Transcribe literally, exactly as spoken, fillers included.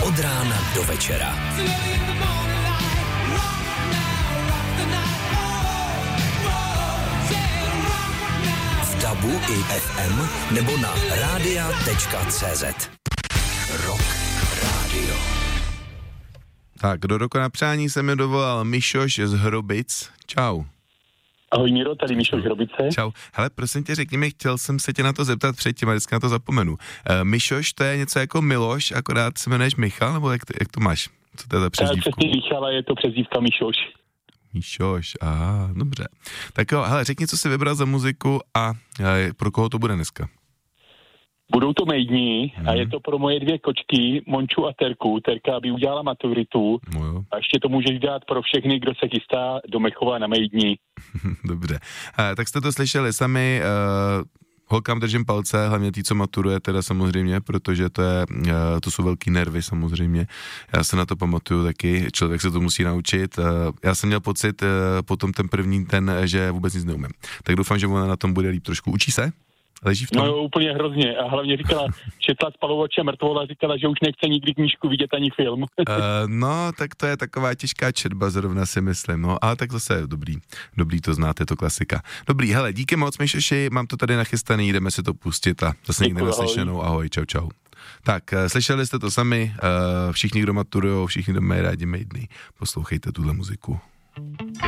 Od rána do večera. V dabu i ef em nebo na rádia tečka cé zet. Rock Radio. Tak, do roku na přání se mi dovolal Mišoš z Hrobic. Čau. Ahoj Míro, tady Mišoš z Hrobice. Čau. Hele, prosím tě, řekni mi, chtěl jsem se tě na to zeptat předtím, a vždycky na to zapomenu. Uh, Mišoš, to je něco jako Miloš, akorát se jmenuješ Michal, nebo jak to, jak to máš? Co to je za přezdívku? Tak přesně Michal, a je to přezdívka Mišoš. Mišoš, aha, dobře. Tak jo, hele, řekni, co jsi vybral za muziku a, a pro koho to bude dneska? Budou to Mejdní hmm. a je to pro moje dvě kočky, Monču a Terku. Terka, aby udělala maturitu. No jo. A ještě to můžeš dát pro všechny, kdo se chystá do Mechova na Mejdní. Dobře. A, tak jste to slyšeli sami, uh, holkám držím palce, hlavně tý, co maturuje teda samozřejmě, protože to, je, uh, to jsou velký nervy samozřejmě. Já se na to pamatuju taky, člověk se to musí naučit. Uh, já jsem měl pocit uh, potom ten první ten, že vůbec nic neumím. Tak doufám, že ona na tom bude líp trošku. Učí se? Leží v tom? No jo, úplně hrozně. A hlavně říkala, četla spalovače mrtvola, říkala, že už nechce nikdy knížku vidět ani film. uh, no, tak to je taková těžká četba zrovna, si myslím. No, ale tak zase dobrý. Dobrý, to znáte, to klasika. Dobrý, hele, díky moc, Mišoši, mám to tady nachystaný, jdeme si to pustit a zase někde naslyšenou. Ahoj, čau, čau. Tak, uh, slyšeli jste to sami, uh, všichni, kdo maturujou, všichni, kdo mají rádi Maidny, poslouchejte tuhle muziku.